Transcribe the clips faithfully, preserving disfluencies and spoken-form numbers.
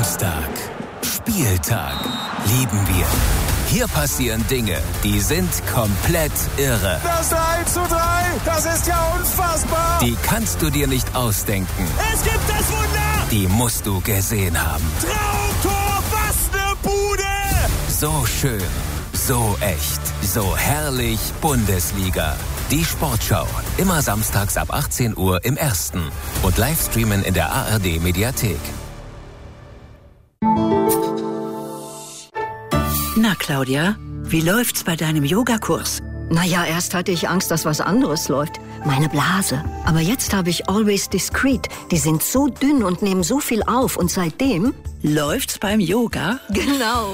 Samstag. Spieltag. Lieben wir. Hier passieren Dinge, die sind komplett irre. Das drei zu drei, das ist ja unfassbar. Die kannst du dir nicht ausdenken. Es gibt das Wunder. Die musst du gesehen haben. Traumtor, was ne Bude. So schön, so echt, so herrlich Bundesliga. Die Sportschau, immer samstags ab achtzehn Uhr im Ersten und Livestreamen in der A R D-Mediathek. Na, Claudia, wie läuft's bei deinem Yogakurs? Naja, erst hatte ich Angst, dass was anderes läuft. Meine Blase. Aber jetzt habe ich Always Discreet. Die sind so dünn und nehmen so viel auf. Und seitdem... Läuft's beim Yoga? Genau.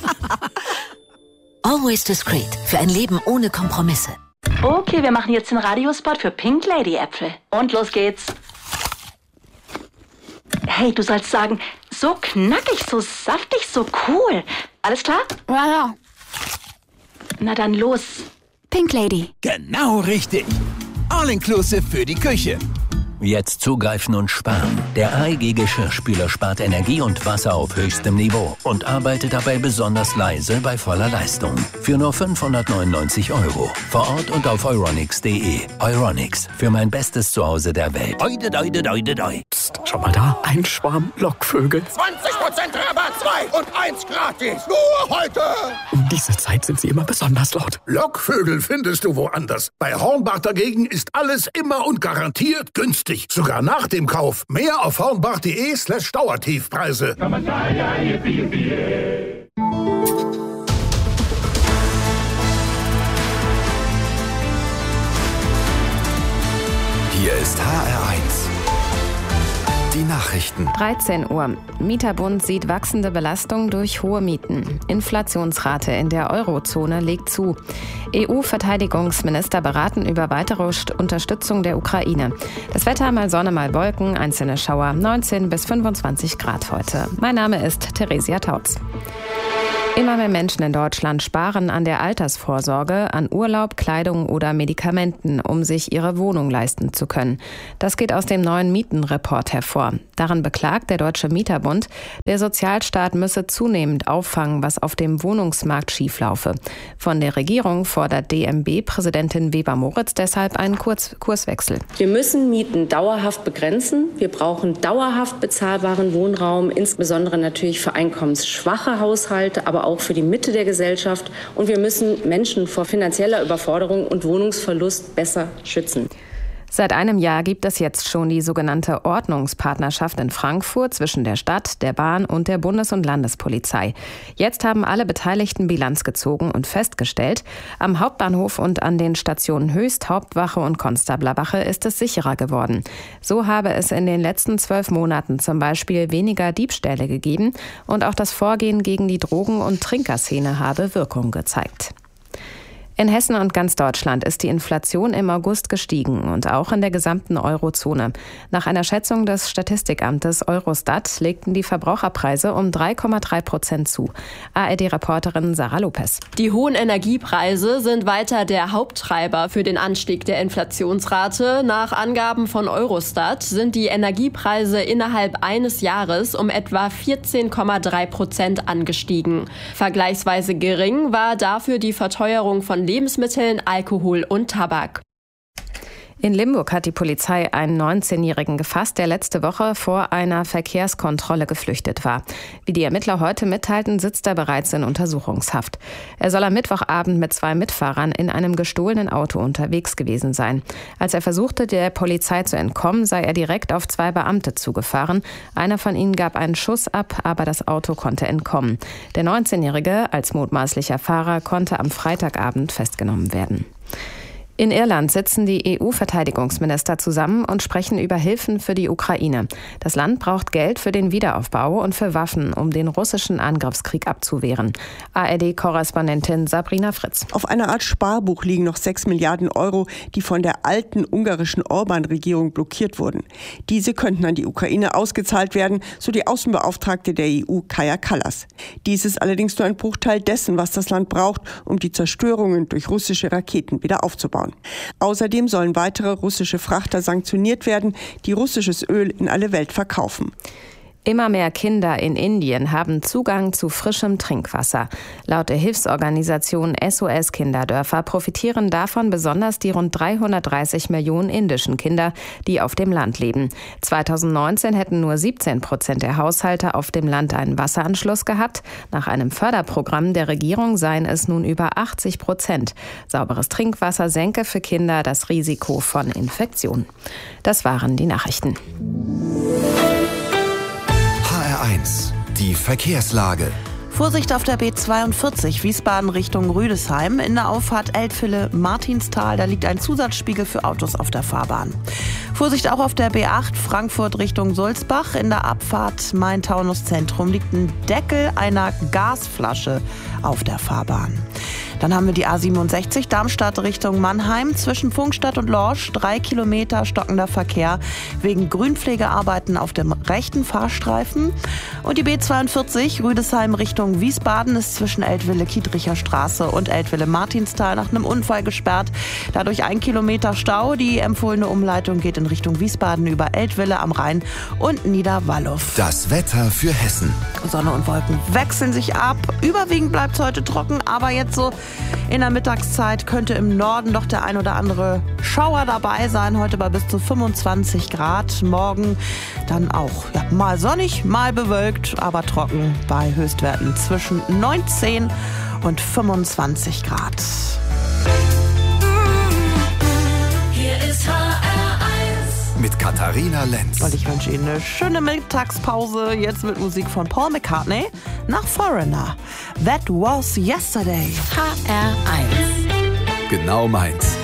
Always Discreet. Für ein Leben ohne Kompromisse. Okay, wir machen jetzt den Radiospot für Pink Lady Äpfel. Und los geht's. Hey, du sollst sagen, so knackig, so saftig, so cool. Alles klar? Ja, ja. Na dann los. Pink Lady. Genau richtig. All-inclusive für die Küche. Jetzt zugreifen und sparen. Der A E G-Geschirrspüler spart Energie und Wasser auf höchstem Niveau und arbeitet dabei besonders leise bei voller Leistung. Für nur fünfhundertneunundneunzig Euro. Vor Ort und auf euronics punkt de. Euronics. Für mein bestes Zuhause der Welt. Oide, oide, oide, oide. Psst, schau mal da. Ein Schwarm Lockvögel. zwanzig Prozent Rabatt, zwei und eins gratis. Nur heute. Um diese Zeit sind sie immer besonders laut. Lockvögel findest du woanders. Bei Hornbach dagegen ist alles immer und garantiert günstig. Sogar nach dem Kauf. Mehr auf hornbach punkt de slash Dauertiefpreise. Hier ist H R eins. Die Nachrichten. dreizehn Uhr. Mieterbund sieht wachsende Belastung durch hohe Mieten. Inflationsrate in der Eurozone legt zu. E U-Verteidigungsminister beraten über weitere Unterstützung der Ukraine. Das Wetter mal Sonne, mal Wolken, einzelne Schauer, neunzehn bis fünfundzwanzig Grad heute. Mein Name ist Theresia Tautz. Immer mehr Menschen in Deutschland sparen an der Altersvorsorge, an Urlaub, Kleidung oder Medikamenten, um sich ihre Wohnung leisten zu können. Das geht aus dem neuen Mietenreport hervor. Darin beklagt der Deutsche Mieterbund, der Sozialstaat müsse zunehmend auffangen, was auf dem Wohnungsmarkt schieflaufe. Von der Regierung fordert D M B-Präsidentin Weber-Moritz deshalb einen Kurs- Kurswechsel. Wir müssen Mieten dauerhaft begrenzen. Wir brauchen dauerhaft bezahlbaren Wohnraum, insbesondere natürlich für einkommensschwache Haushalte, aber auch für die Mitte der Gesellschaft. Und wir müssen Menschen vor finanzieller Überforderung und Wohnungsverlust besser schützen. Seit einem Jahr gibt es jetzt schon die sogenannte Ordnungspartnerschaft in Frankfurt zwischen der Stadt, der Bahn und der Bundes- und Landespolizei. Jetzt haben alle Beteiligten Bilanz gezogen und festgestellt, am Hauptbahnhof und an den Stationen Höchst, Hauptwache und Konstablerwache ist es sicherer geworden. So habe es in den letzten zwölf Monaten zum Beispiel weniger Diebstähle gegeben und auch das Vorgehen gegen die Drogen- und Trinkerszene habe Wirkung gezeigt. In Hessen und ganz Deutschland ist die Inflation im August gestiegen und auch in der gesamten Eurozone. Nach einer Schätzung des Statistikamtes Eurostat legten die Verbraucherpreise um drei Komma drei Prozent zu. A R D-Reporterin Sarah Lopez. Die hohen Energiepreise sind weiter der Haupttreiber für den Anstieg der Inflationsrate. Nach Angaben von Eurostat sind die Energiepreise innerhalb eines Jahres um etwa vierzehn Komma drei Prozent angestiegen. Vergleichsweise gering war dafür die Verteuerung von Lebensmitteln, Alkohol und Tabak. In Limburg hat die Polizei einen neunzehnjährigen gefasst, der letzte Woche vor einer Verkehrskontrolle geflüchtet war. Wie die Ermittler heute mitteilten, sitzt er bereits in Untersuchungshaft. Er soll am Mittwochabend mit zwei Mitfahrern in einem gestohlenen Auto unterwegs gewesen sein. Als er versuchte, der Polizei zu entkommen, sei er direkt auf zwei Beamte zugefahren. Einer von ihnen gab einen Schuss ab, aber das Auto konnte entkommen. Der neunzehnjährige, als mutmaßlicher Fahrer, konnte am Freitagabend festgenommen werden. In Irland sitzen die E U-Verteidigungsminister zusammen und sprechen über Hilfen für die Ukraine. Das Land braucht Geld für den Wiederaufbau und für Waffen, um den russischen Angriffskrieg abzuwehren. A R D-Korrespondentin Sabrina Fritz. Auf einer Art Sparbuch liegen noch sechs Milliarden Euro, die von der alten ungarischen Orban-Regierung blockiert wurden. Diese könnten an die Ukraine ausgezahlt werden, so die Außenbeauftragte der E U, Kaja Kallas. Dies ist allerdings nur ein Bruchteil dessen, was das Land braucht, um die Zerstörungen durch russische Raketen wieder aufzubauen. Außerdem sollen weitere russische Frachter sanktioniert werden, die russisches Öl in alle Welt verkaufen. Immer mehr Kinder in Indien haben Zugang zu frischem Trinkwasser. Laut der Hilfsorganisation S O S Kinderdörfer profitieren davon besonders die rund dreihundertdreißig Millionen indischen Kinder, die auf dem Land leben. zweitausendneunzehn hätten nur siebzehn Prozent der Haushalte auf dem Land einen Wasseranschluss gehabt. Nach einem Förderprogramm der Regierung seien es nun über achtzig Prozent. Sauberes Trinkwasser senke für Kinder das Risiko von Infektionen. Das waren die Nachrichten. H R eins, die Verkehrslage. Vorsicht auf der B zweiundvierzig, Wiesbaden Richtung Rüdesheim. In der Auffahrt Eltville-Martinstal, da liegt ein Zusatzspiegel für Autos auf der Fahrbahn. Vorsicht auch auf der B acht, Frankfurt Richtung Sulzbach. In der Abfahrt Main-Taunus-Zentrum liegt ein Deckel einer Gasflasche auf der Fahrbahn. Dann haben wir die A siebenundsechzig, Darmstadt Richtung Mannheim. Zwischen Pfungstadt und Lorsch drei Kilometer stockender Verkehr wegen Grünpflegearbeiten auf dem rechten Fahrstreifen. Und die B zweiundvierzig, Rüdesheim Richtung Wiesbaden, ist zwischen Eltville-Kietricher Straße und Eltville-Martinstal nach einem Unfall gesperrt. Dadurch ein Kilometer Stau. Die empfohlene Umleitung geht in Richtung Wiesbaden über Eltville am Rhein und Niederwallow. Das Wetter für Hessen. Sonne und Wolken wechseln sich ab. Überwiegend bleibt es heute trocken, aber jetzt so in der Mittagszeit könnte im Norden noch der ein oder andere Schauer dabei sein. Heute bei bis zu fünfundzwanzig Grad. Morgen dann auch ja, mal sonnig, mal bewölkt, aber trocken bei Höchstwerten zwischen neunzehn und fünfundzwanzig Grad. Hier ist H R eins mit Katharina Lenz. Und ich wünsche Ihnen eine schöne Mittagspause. Jetzt mit Musik von Paul McCartney nach Foreigner. That was yesterday. H R eins. Genau meins.